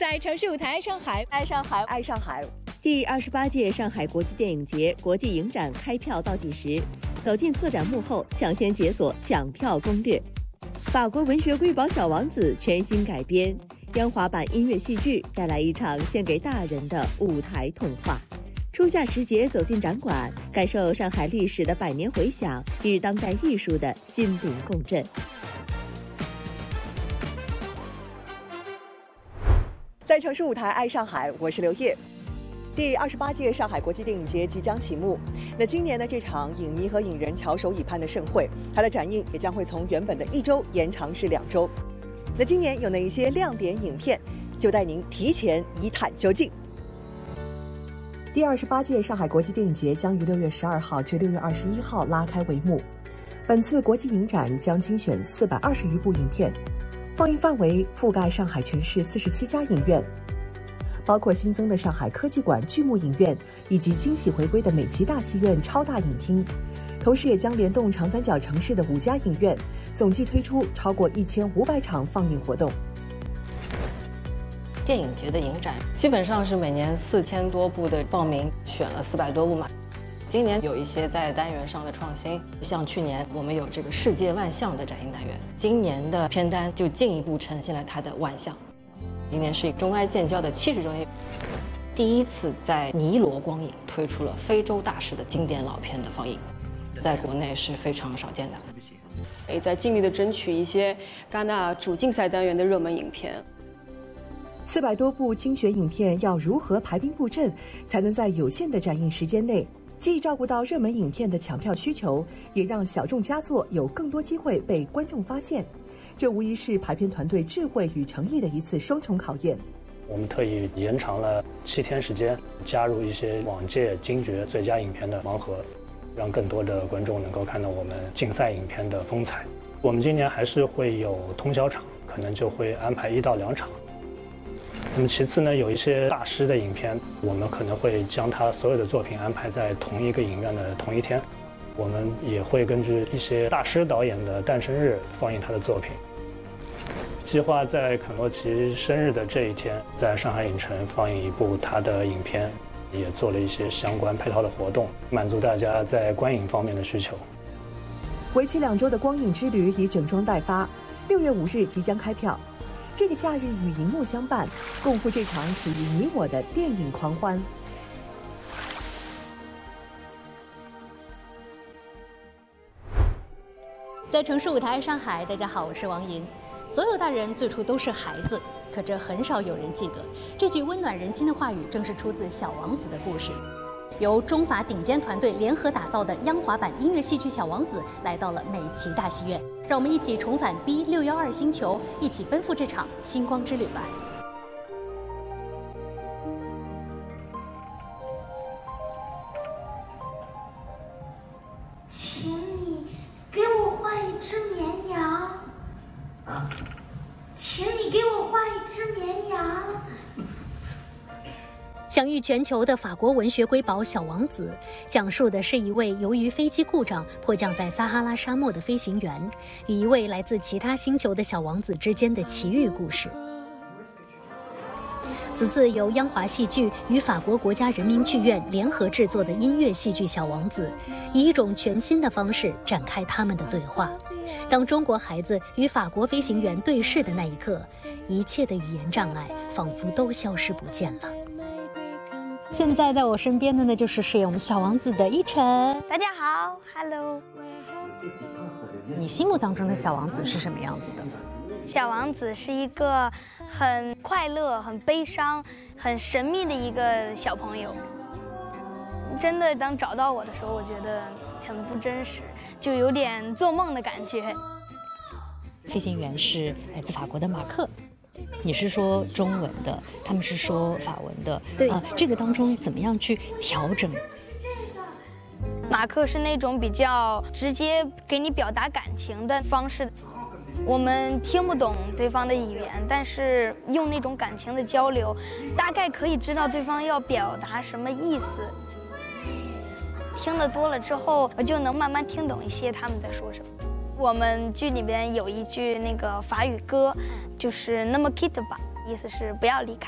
在城市舞台上海， 爱上海，爱上海。 第28届上海国际电影节国际影展开票倒计时，走进策展幕后，抢先解锁抢票攻略。法国文学瑰宝《小王子》全新改编，央华版音乐戏剧带来一场献给大人的舞台童话。初夏时节走进展馆，感受上海历史的百年回响与当代艺术的心灵共振。 在城市舞台爱上海，我是刘烨。第28届上海国际电影节即将启幕。那今年的这场影迷和影人翘首以盼的盛会，它的展映也将会从原本的1周延长至2周。那今年有哪一些亮点影片，就带您提前一探究竟。第28届上海国际电影节将于6月12号至6月21号拉开帷幕。本次国际影展将精选420余部影片，放映范围覆盖上海全市47家影院，包括新增的上海科技馆巨幕影院以及惊喜回归的美琪大戏院超大影厅，同时也将联动长三角城市的5家影院，总计推出超过1500场放映活动。 电影节的影展基本上是每年4000多部的报名，选了400多部嘛。今年有一些在单元上的创新，像去年我们有这个世界万象的展映单元，今年的片单就进一步呈现了它的万象。今年是中埃建交的70周年，第一次在尼罗光影推出了非洲大师的经典老片的放映，在国内是非常少见的。 也在尽力的争取一些戛纳主竞赛单元的热门影片。 400多部精选影片要如何排兵布阵，才能在有限的展映时间内，既照顾到热门影片的抢票需求，也让小众佳作有更多机会被观众发现？这无疑是排片团队智慧与诚意的一次双重考验。 我们特意延长了7天时间，加入一些往届金爵最佳影片的盲盒，让更多的观众能够看到我们竞赛影片的风采。我们今年还是会有通宵场，可能就会安排1到2场。那么其次呢，有一些大师的影片，我们可能会将他所有的作品安排在同一个影院的同一天。我们也会根据一些大师导演的诞生日放映他的作品。计划在肯洛奇生日的这一天，在上海影城放映一部他的影片，也做了一些相关配套的活动，满足大家在观影方面的需求。 为期2周的光影之旅已整装待发，6月5日即将开票。这个夏日与荧幕相伴，共赴这场属于你我的电影狂欢。 在城市舞台上海，大家好，我是王银。所有大人最初都是孩子，可这很少有人记得。这句温暖人心的话语，正是出自《小王子》的故事。由中法顶尖团队联合打造的央华版音乐戏剧《小王子》来到了美琪大戏院，让我们一起重返 B612星球，一起奔赴这场星光之旅吧。 请你给我画一只绵羊。请你给我画一只绵羊。 享誉全球的法国文学瑰宝《小王子》，讲述的是一位由于飞机故障迫降在撒哈拉沙漠的飞行员与一位来自其他星球的小王子之间的奇遇故事。此次由央华戏剧与法国国家人民剧院联合制作的音乐戏剧《小王子》，以一种全新的方式展开他们的对话。当中国孩子与法国飞行员对视的那一刻，一切的语言障碍仿佛都消失不见了。现在在我身边的呢，就是饰演我们小王子的依晨。 大家好 ，Hello。 你心目当中的小王子是什么样子的？ 小王子是一个很快乐、很悲伤、很神秘的一个小朋友。真的，当找到我的时候，我觉得很不真实，就有点做梦的感觉。 飞行员是来自法国的马克。你是说中文的，他们是说法文的， 对这个当中怎么样去调整？ 马克是那种比较直接给你表达感情的方式，我们听不懂对方的语言，但是用那种感情的交流，大概可以知道对方要表达什么意思。听得多了之后，我就能慢慢听懂一些他们在说什么。我们剧里边有一句那个法语歌，就是"那么 quitte吧"，意思是不要离开。